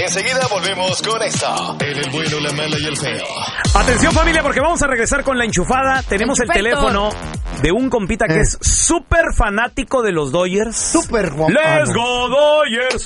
Enseguida volvemos con esto. En el bueno, la mala y el feo. Atención, familia, porque vamos a regresar con la enchufada. Tenemos el teléfono de un compita que es súper fanático de los Dodgers. Súper ¡Let's go, Dodgers!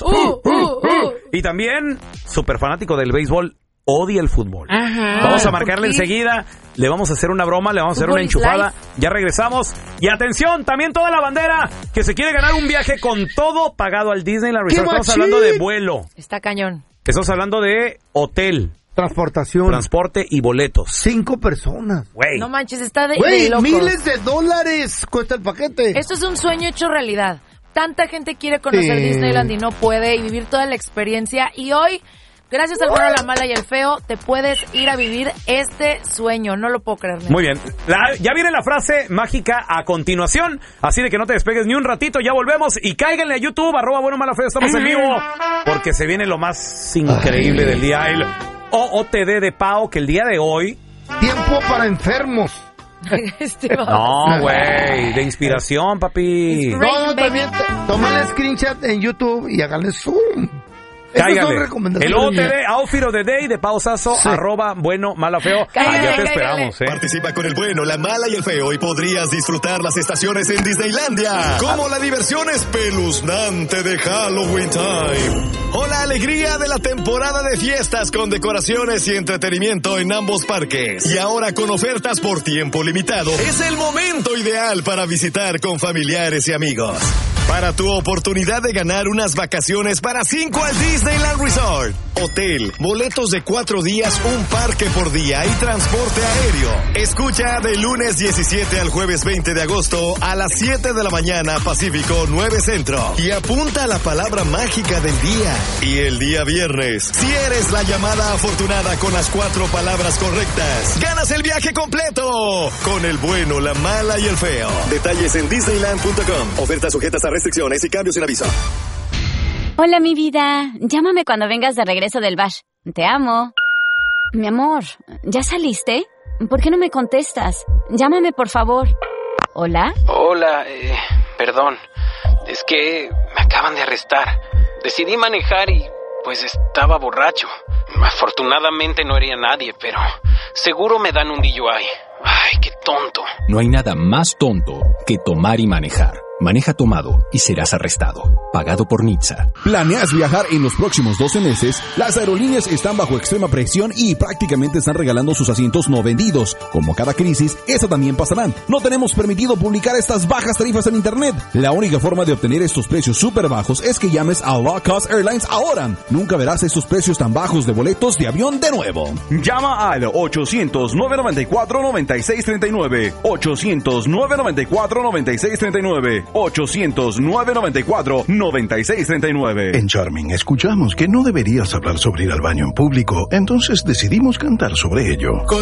Y también súper fanático del béisbol. Odia el fútbol. Ajá. Vamos a marcarle enseguida. Le vamos a hacer una broma, le vamos a hacer una enchufada. Ya regresamos. Y atención, también toda la bandera que se quiere ganar un viaje con todo pagado al Disneyland Resort. Estamos hablando de vuelo. Está cañón. Estamos hablando de hotel. Transportación. Transporte y boletos. 5 personas. Güey. No manches, está de Güey, locos. miles de dólares cuesta el paquete. Esto es un sueño hecho realidad. Tanta gente quiere conocer Disneyland y no puede y vivir toda la experiencia. Y hoy, gracias al bueno, la mala y el feo, te puedes ir a vivir este sueño. No lo puedo creer. Muy bien. Ya viene la frase mágica a continuación. Así de que no te despegues ni un ratito. Ya volvemos. Y cáiganle a YouTube, @bueno-mala-feo. Estamos en vivo. Porque se viene lo más increíble del día. El OOTD de Pau, que el día de hoy... Tiempo para enfermos. No, güey. De inspiración, papi. No, también tomen el screenshot en YouTube y háganle zoom. Cáigale. El OOTD, Outfit of the Day de Pau Sasso, @bueno-mala-feo. Allá te esperamos, Participa con el bueno, la mala y el feo y podrías disfrutar las estaciones en Disneylandia, como la diversión espeluznante de Halloween Time o la alegría de la temporada de fiestas con decoraciones y entretenimiento en ambos parques. Y ahora con ofertas por tiempo limitado, es el momento ideal para visitar con familiares y amigos. Para tu oportunidad de ganar unas vacaciones para 5 al Disneyland Resort. Hotel, boletos de 4 días, un parque por día y transporte aéreo. Escucha de lunes 17 al jueves 20 de agosto a las 7 de la mañana Pacífico 9 Centro. Y apunta a la palabra mágica del día. Y el día viernes, si eres la llamada afortunada con las 4 palabras correctas, ganas el viaje completo con el bueno, la mala y el feo. Detalles en Disneyland.com. Ofertas sujetas a restricciones y cambios sin aviso. Hola, mi vida. Llámame cuando vengas de regreso del bash. Te amo. Mi amor, ¿ya saliste? ¿Por qué no me contestas? Llámame, por favor. ¿Hola? Hola, perdón. Es que me acaban de arrestar. Decidí manejar y, pues, estaba borracho. Afortunadamente no hería a nadie, pero seguro me dan un DUI. Ay, qué tonto. No hay nada más tonto que tomar y manejar. Maneja tomado y serás arrestado. Pagado por NHTSA. ¿Planeas viajar en los próximos 12 meses? Las aerolíneas están bajo extrema presión y prácticamente están regalando sus asientos no vendidos. Como cada crisis, esa también pasará. No tenemos permitido publicar estas bajas tarifas en internet. La única forma de obtener estos precios súper bajos es que llames a Low Cost Airlines ahora. Nunca verás estos precios tan bajos de boletos de avión de nuevo. Llama al 800-994-9639. 800-994-9639. 800-994-9639. En Charming escuchamos que no deberías hablar sobre ir al baño en público, entonces decidimos cantar sobre ello.